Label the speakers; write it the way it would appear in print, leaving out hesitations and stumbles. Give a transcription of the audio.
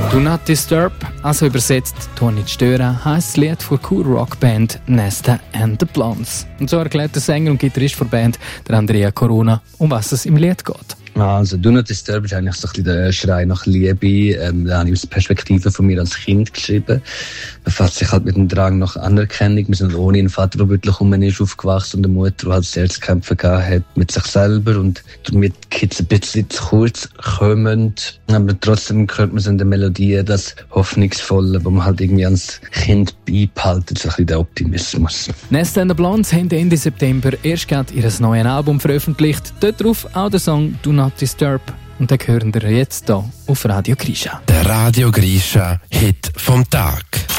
Speaker 1: «Do Not Disturb», also übersetzt «Tu nicht stören», heisst das Lied von der Cool-Rock-Band Nesta and the Blondes. Und so erklärt der Sänger und Gitarrist der Band, der Andrea Corona, um was es im Lied geht.
Speaker 2: Also «Do Not Disturb» ist eigentlich so ein bisschen der Schrei nach Liebe. Da habe ich aus der Perspektive von mir als Kind geschrieben. Befasst sich halt mit dem Drang nach Anerkennung. Wir sind ohne einen Vater, der wirklich rum ist, aufgewachsen und eine Mutter, die halt sehr zu kämpfen gehabt hat mit sich selber und damit Kids ein bisschen zu kurz kommen. Aber trotzdem hört man so in der Melodie das Hoffnungsvolle, wo man halt irgendwie ans Kind beibehalten, so ein bisschen der Optimismus.
Speaker 1: Nesta and the Blondes haben Ende September erst gerade ihr neues Album veröffentlicht. Dort drauf auch der Song «Do Not Disturb». Und den hören wir jetzt hier auf Radio Grisha.
Speaker 3: Der Radio Grisha Hit vom Tag.